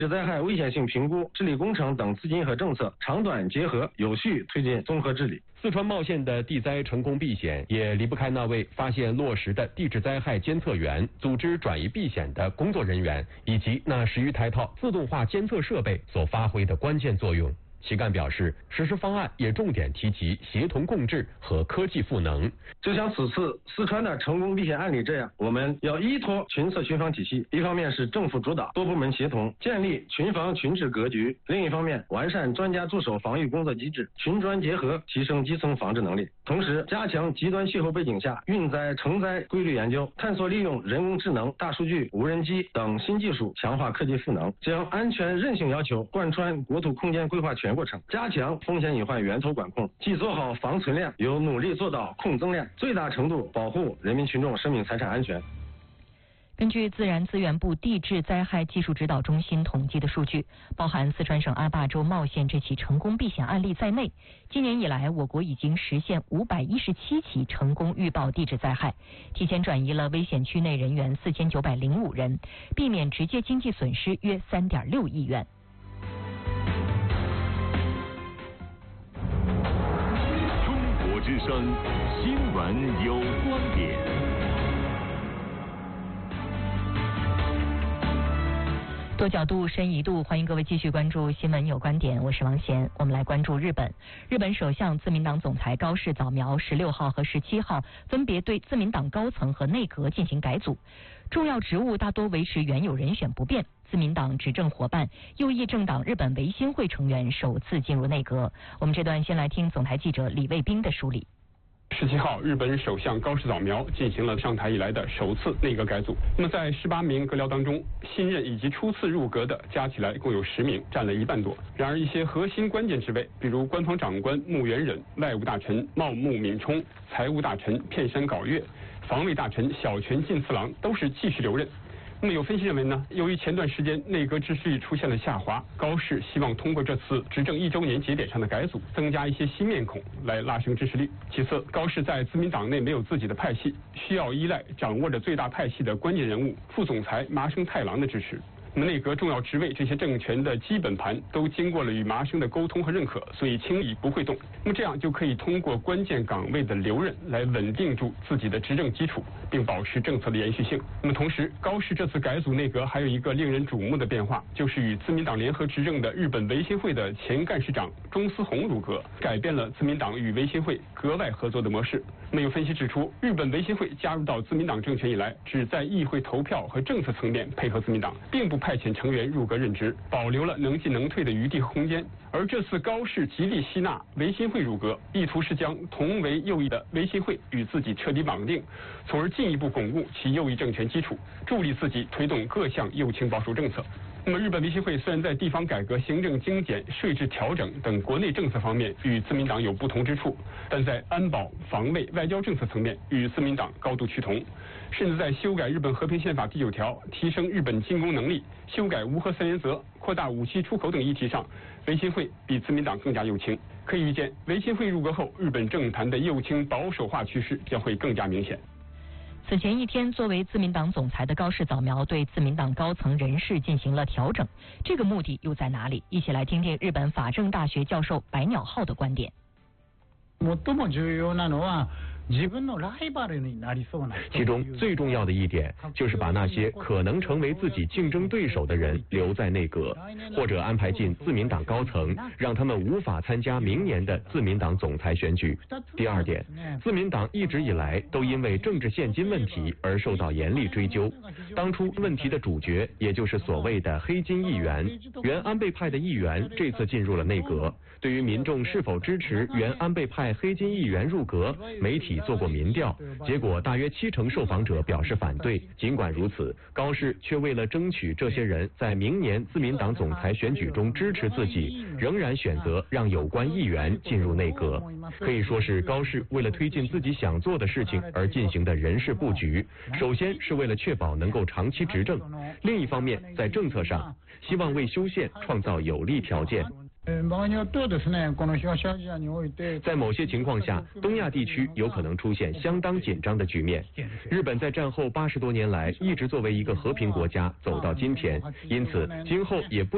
地质灾害危险性评估、治理工程等资金和政策长短结合，有序推进综合治理。 四川茂县的地灾成功避险，也离不开那位发现落实的地质灾害监测员、组织转移避险的工作人员，以及那10余台套自动化监测设备所发挥的关键作用。旗干表示，实施方案也重点提及协同共治和科技赋能。 就像此次四川的成功避险案例这样，我们要依托群策群防体系，一方面是政府主导、多部门协同，建立群防群治格局；另一方面，完善专家驻守防御工作机制，群专结合，提升基层防治能力。同时，加强极端气候背景下运灾成灾规律研究，探索利用人工智能、大数据、无人机等新技术，强化科技赋能，将安全韧性要求贯穿国土空间规划全过程，加强风险隐患源头管控，既做好防存量，又努力做到控增量，最大程度保护人民群众生命财产安全。 根据自然资源部地质灾害技术指导中心统计的数据，包含四川省阿坝州茂县这起成功避险案例在内，今年以来，我国已经实现517起成功预报地质灾害，提前转移了危险区内人员4905人，避免直接经济损失约3.6亿元。 中国之声新闻有观点。 多角度、深一度，欢迎各位继续关注新闻有观点，我是王贤。我们来关注日本。日本首相自民党总裁高市早苗16号和17号分别对自民党高层和内阁进行改组，重要职务大多维持原有人选不变。自民党执政伙伴右翼政党日本维新会成员首次进入内阁。我们这段先来听总台记者李卫兵的梳理。 17号，日本首相高市早苗进行了上台以来的首次内阁改组。那么在18名阁僚当中，新任以及初次入阁的加起来共有10名，占了1半多。然而一些核心关键职位，比如官方长官木原忍、外务大臣茂木敏充、财务大臣片山杲月、防卫大臣小泉进次郎都是继续留任。那么有分析认为呢，由于前段时间内阁支持率出现了下滑，高市希望通过这次执政1周年节点上的改组，增加一些新面孔来拉升支持率。其次，高市在自民党内没有自己的派系，需要依赖掌握着最大派系的关键人物副总裁麻生太郎的支持。那么内阁重要职位这些政权的基本盘都经过了与麻生的沟通和认可，所以轻易不会动。那么这样就可以通过关键岗位的留任来稳定住自己的执政基础，并保持政策的延续性。那么同时，高市这次改组内阁还有一个令人瞩目的变化，就是与自民党联合执政的日本维新会的前干事长中司宏入阁，改变了自民党与维新会格外合作的模式。那么有分析指出，日本维新会加入到自民党政权以来，只在议会投票和政策层面配合自民党，并不派遣成员入阁任职，保留了能进能退的余地和空间。而这次高市极力吸纳维新会入阁，意图是将同为右翼的维新会与自己彻底绑定，从而进一步巩固其右翼政权基础，助力自己推动各项右倾保守政策。那么日本维新会虽然在地方改革、行政精简、税制调整等国内政策方面与自民党有不同之处，但在安保、防卫、外交政策层面与自民党高度趋同，甚至在修改日本和平宪法第9条、提升日本进攻能力、修改无核3原则、扩大武器出口等议题上，维新会比自民党更加右倾。可以预见，维新会入阁后，日本政坛的右倾保守化趋势将会更加明显。 此前一天，作为自民党总裁的高市早苗对自民党高层人事进行了调整，这个目的又在哪里？一起来听听日本法政大学教授白鸟浩的观点。 其中最重要的一点就是把那些可能成为自己竞争对手的人留在内阁，或者安排进自民党高层，让他们无法参加明年的自民党总裁选举。第二点，自民党一直以来都因为政治现金问题而受到严厉追究，当初问题的主角也就是所谓的黑金议员，原安倍派的议员这次进入了内阁。对于民众是否支持原安倍派黑金议员入阁，媒体做过民调，结果大约70%受访者表示反对。尽管如此，高市却为了争取这些人在明年自民党总裁选举中支持自己，仍然选择让有关议员进入内阁。可以说是高市为了推进自己想做的事情而进行的人事布局，首先是为了确保能够长期执政，另一方面在政策上希望为修宪创造有利条件。在某些情况下，东亚地区有可能出现相当紧张的局面。日本在战后80多年来一直作为一个和平国家走到今天，因此今后也不